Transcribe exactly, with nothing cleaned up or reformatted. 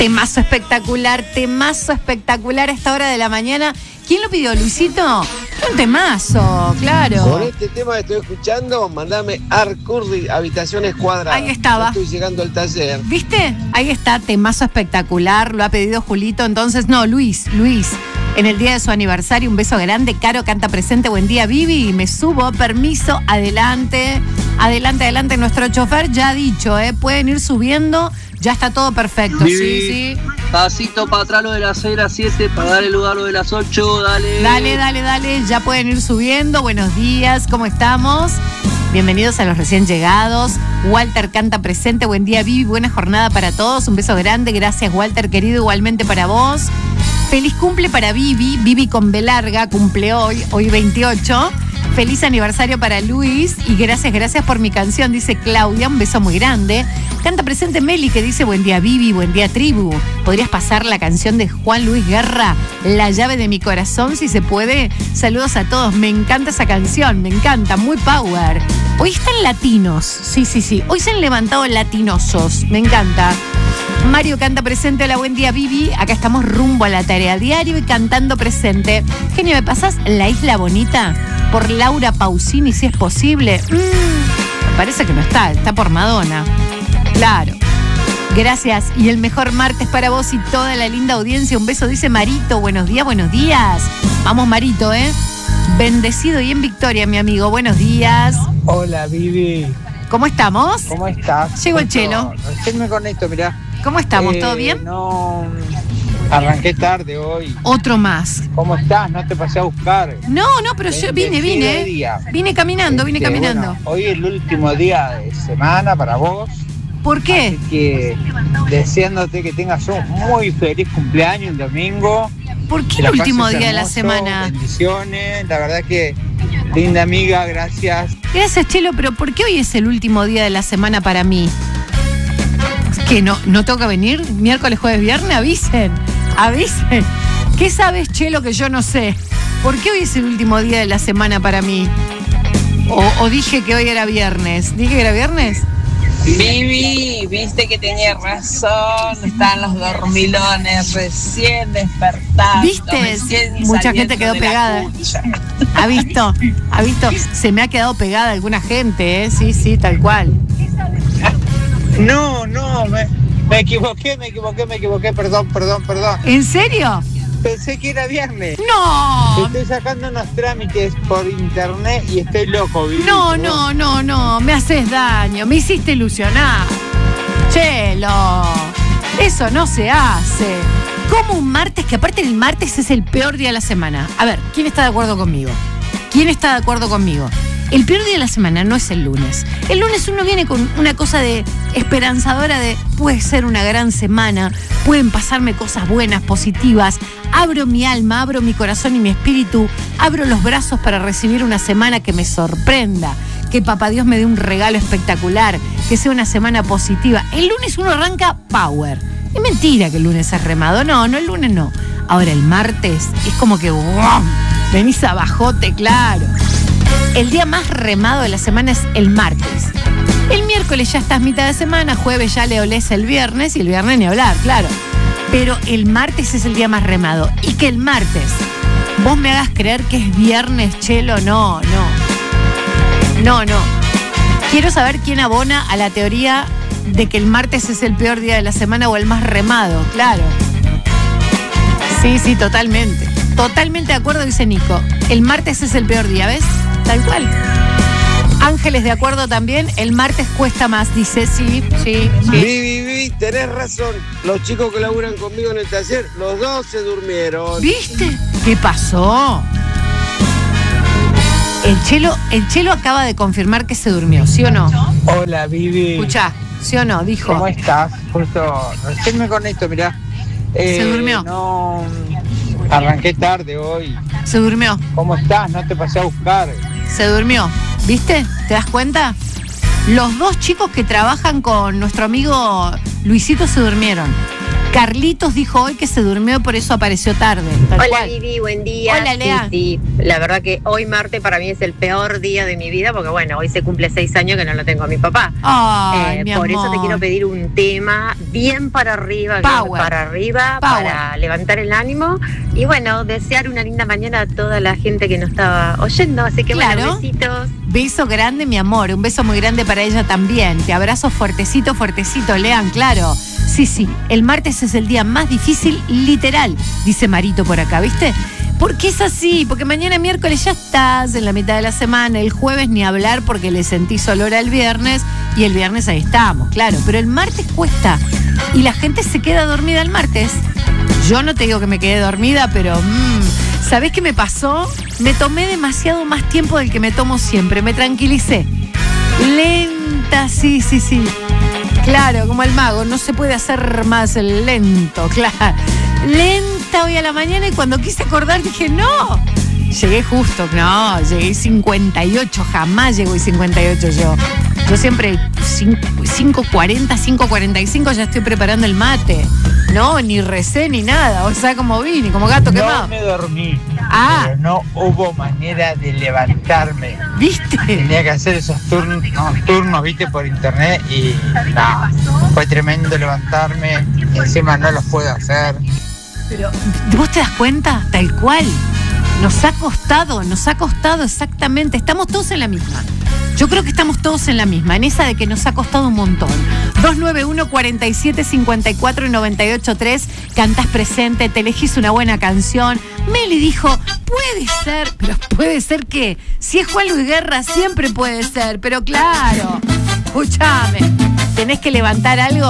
Temazo espectacular, temazo espectacular a esta hora de la mañana. ¿Quién lo pidió, Luisito? Un temazo, claro. Con este tema que estoy escuchando, mandame Arcurri, Habitaciones Cuadradas. Ahí estaba. Ya estoy llegando al taller. ¿Viste? Ahí está, temazo espectacular. Lo ha pedido Julito, entonces, no, Luis, Luis. En el día de su aniversario, un beso grande. Caro canta presente, buen día, Vivi. Me subo, permiso, adelante. Adelante, adelante. Nuestro chofer ya ha dicho, ¿eh? Pueden ir subiendo. Ya está todo perfecto, Vivi, sí, sí. Pasito para atrás lo de las seis a las siete, para darle lugar lo de las ocho, dale. Dale, dale, dale, ya pueden ir subiendo. Buenos días, ¿cómo estamos? Bienvenidos a los recién llegados. Walter canta presente, buen día, Vivi, buena jornada para todos. Un beso grande, gracias, Walter, querido, igualmente para vos. Feliz cumple para Vivi, Vivi con B larga, cumple hoy, hoy veintiocho. Feliz aniversario para Luis y gracias, gracias por mi canción, dice Claudia, un beso muy grande. Canta presente Meli que dice buen día Vivi, buen día tribu. ¿Podrías pasar la canción de Juan Luis Guerra, La llave de mi corazón, si se puede? Saludos a todos, me encanta esa canción, me encanta, muy power. Hoy están latinos, sí, sí, sí, hoy se han levantado latinosos, me encanta. Mario canta presente, hola, buen día Vivi, acá estamos rumbo a la tarea diario y cantando presente. Genio, ¿me pasás La Isla Bonita? Por Laura Pausini, si es posible. Mm, me parece que no está, está por Madonna. Claro. Gracias. Y el mejor martes para vos y toda la linda audiencia. Un beso, dice Marito. Buenos días, buenos días. Vamos, Marito, ¿eh? Bendecido y en victoria, mi amigo. Buenos días. Hola, Vivi. ¿Cómo estamos? ¿Cómo estás? Llegó el Chelo. Recién me conecto, mirá. ¿Cómo estamos? Eh, ¿Todo bien? No, arranqué tarde hoy. Otro más. ¿Cómo estás? No te pasé a buscar. No, no, pero yo vine, vine. Día. Vine caminando, vine Este, caminando. Bueno, hoy es el último día de semana para vos. ¿Por qué? Así que deseándote que tengas un muy feliz cumpleaños el domingo. ¿Por qué Que el la último pases día de la hermoso, semana? Bendiciones. La verdad que linda amiga, gracias. Gracias, Chelo, pero ¿por qué hoy es el último día de la semana para mí? ¿Qué, no, no toca venir? ¿Miércoles, jueves, viernes? Avisen, avisen. ¿Qué sabes, Chelo, que yo no sé? ¿Por qué hoy es el último día de la semana para mí? O, o dije que hoy era viernes. ¿Dije que era viernes? Vivi, viste que tenía razón, están los dormilones recién despertados. ¿Viste? Mucha gente quedó pegada. ¿Ha visto? ¿Ha visto? Se me ha quedado pegada alguna gente, ¿eh? Sí, sí, tal cual. No, no, me, me equivoqué, me equivoqué, me equivoqué, perdón, perdón, perdón. ¿En serio? Pensé que era viernes. ¡No! Estoy sacando unos trámites por internet y estoy loco, Vivi. No, no, no, no, me haces daño, me hiciste ilusionar. Chelo, eso no se hace. ¿Cómo un martes? Que aparte el martes es el peor día de la semana. A ver, ¿quién está de acuerdo conmigo? ¿Quién está de acuerdo conmigo? El peor día de la semana no es el lunes. El lunes uno viene con una cosa de esperanzadora de puede ser una gran semana, pueden pasarme cosas buenas, positivas. Abro mi alma, abro mi corazón y mi espíritu, abro los brazos para recibir una semana que me sorprenda, que papá Dios me dé un regalo espectacular, que sea una semana positiva. El lunes uno arranca power. Es mentira que el lunes es remado. No, no, el lunes no. Ahora el martes es como que ¡wow! Venís abajote, claro. El día más remado de la semana es el martes. El miércoles ya estás mitad de semana, jueves ya le olés el viernes y el viernes ni hablar, claro. Pero el martes es el día más remado. Y que el martes vos me hagas creer que es viernes, Chelo, no, no. No, no. Quiero saber quién abona a la teoría de que el martes es el peor día de la semana o el más remado, claro. Sí, sí, totalmente. Totalmente de acuerdo, dice Nico. El martes es el peor día, ¿ves? Tal cual. Ángeles de acuerdo también, el martes cuesta más, dice, sí, sí, sí. Vivi, Vivi, tenés razón. Los chicos que laburan conmigo en el taller, los dos se durmieron. ¿Viste? ¿Qué pasó? El Chelo, el Chelo acaba de confirmar que se durmió, ¿sí o no? Hola, Vivi. Escuchá, ¿sí o no? Dijo. ¿Cómo estás? Justo recién me conecto, mirá. Eh, Se durmió. No, arranqué tarde hoy. Se durmió. ¿Cómo estás? No te pasé a buscar. Se durmió. ¿Viste? ¿Te das cuenta? Los dos chicos que trabajan con nuestro amigo Luisito se durmieron. Carlitos dijo hoy que se durmió y por eso apareció tarde. Hola cual. Vivi, buen día. Hola, Lea. Sí, sí, la verdad que hoy martes para mí es el peor día de mi vida porque bueno, hoy se cumple seis años que no lo tengo a mi papá. Ay, eh, mi por amor. eso te quiero pedir un tema bien para arriba, bien Power. para arriba, Power. para levantar el ánimo y bueno, desear una linda mañana a toda la gente que nos estaba oyendo. Así que Claro. bueno, besitos. Beso grande, mi amor. Un beso muy grande para ella también. Te abrazo fuertecito, fuertecito. Lean, claro. Sí, sí. El martes es el día más difícil, literal, dice Marito por acá, ¿viste? Porque es así, porque mañana miércoles ya estás en la mitad de la semana, el jueves ni hablar porque le sentís olor al viernes y el viernes ahí estamos, claro. Pero el martes cuesta y la gente se queda dormida el martes. Yo no te digo que me quedé dormida, pero mmm, ¿sabés qué me pasó? Me tomé demasiado más tiempo del que me tomo siempre, me tranquilicé. Lenta, sí, sí, sí. Claro, como el mago, no se puede hacer más lento, claro. Lenta hoy a la mañana y cuando quise acordar dije, no. Llegué justo, no, llegué cincuenta y ocho, jamás llego y cincuenta y ocho yo. Yo siempre cinco cuarenta, cinco cuarenta y cinco ya estoy preparando el mate. No, ni recé ni nada, o sea, como vine, como gato quemado. No me dormí, Ah. pero no hubo manera de levantarme. ¿Viste? Tenía que hacer esos turnos, no, turnos, viste, por internet y no, fue tremendo levantarme y encima no los puedo hacer. Pero, ¿vos te das cuenta? Tal cual. Nos ha costado, nos ha costado exactamente. Estamos todos en la misma. Yo creo que estamos todos en la misma, en esa de que nos ha costado un montón. dos nueve uno, cuatro siete, cinco cuatro, nueve ocho tres, cantás presente, te elegís una buena canción. Meli dijo, puede ser, pero puede ser que, si es Juan Luis Guerra, siempre puede ser, pero claro, escúchame, tenés que levantar algo.